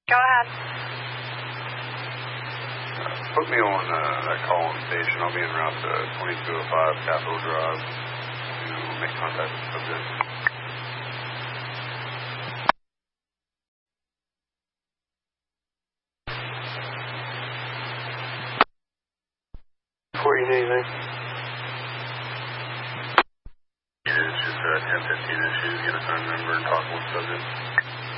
Go ahead. Put me on that call-in station. I'll be en route to 2205 Capitol Drive to make contact with the subject. Before you need anything. It's just 1015 issues. Get a phone number and talk with the subject.